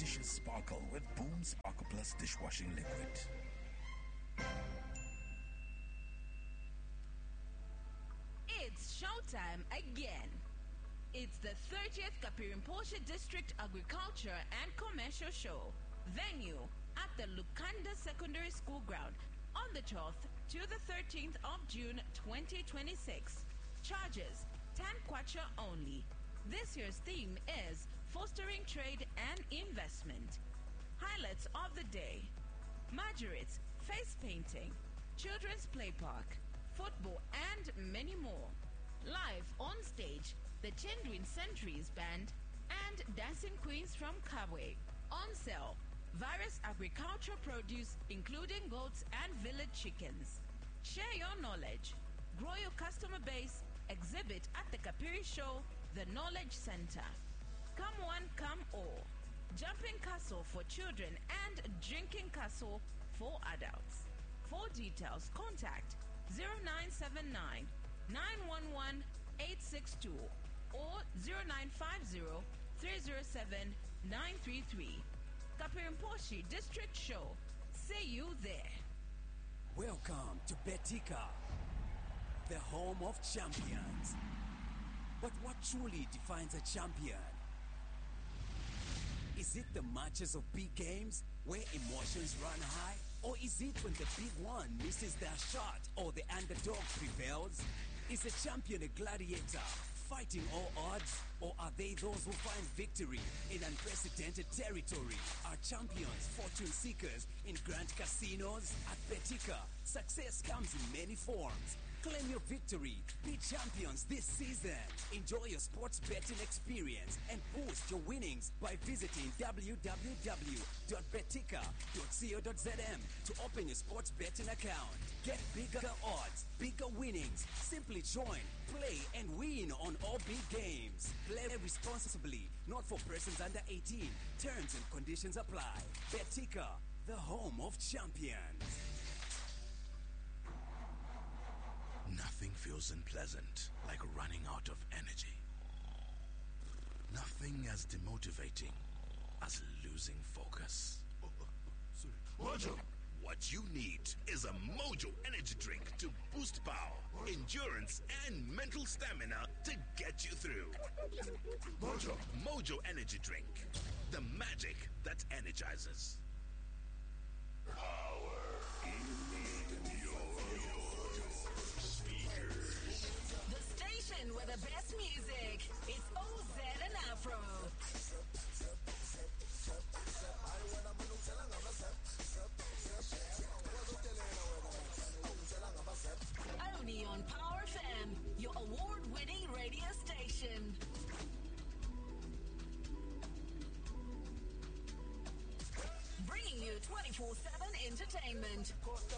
dishes sparkle with Boom Sparkle Plus dishwashing liquid. It's showtime again. It's the 30th Kapirimposhi District Agriculture and Commercial Show. Venue at the Lukanda Secondary School ground on the 12th to the 13th of June 2026. Charges 10 kwacha only. This year's theme is Fostering Trade and Investment. Highlights of the day: majorates, face painting, children's play park, football, and many more. Live on stage, the Chendwin Centuries Band and Dancing Queens from Kabwe. On sale, various agricultural produce including goats and village chickens. Share your knowledge, grow your customer base, exhibit at the Kapiri Show, the Knowledge Center. Come one, come all. Jumping castle for children and drinking castle for adults. For details, contact 0979 911 862 or 0950 307 933. Kapirimposhi District Show. See you there. Welcome to Betika, the home of champions. But what truly defines a champion? Is it the matches of big games where emotions run high? Or is it when the big one misses their shot or the underdog prevails? Is a champion a gladiator fighting all odds? Or are they those who find victory in unprecedented territory? Are champions fortune seekers in grand casinos? At Betika, success comes in many forms. Claim your victory. Be champions this season. Enjoy your sports betting experience and boost your winnings by visiting www.betika.co.zm to open your sports betting account. Get bigger odds, bigger winnings. Simply join, play, and win on all big games. Play responsibly. Not for persons under 18. Terms and conditions apply. Betika, the home of champions. Nothing feels unpleasant like running out of energy. Nothing as demotivating as losing focus. Mojo! What you need is a Mojo energy drink to boost power, endurance, and mental stamina to get you through. Mojo energy drink. The magic that energizes. Power in your speakers. The station with the best music. It's OZ and Afro. Only on Power FM, your award-winning radio station. Bringing you 24/7 entertainment.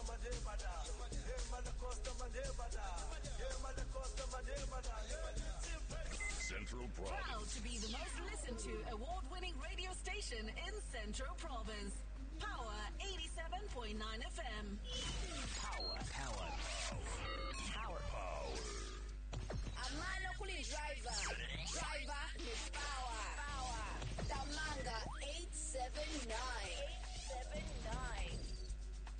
Central Province. Proud to be the most listened to award-winning radio station in Central Province. Power 87.9 FM.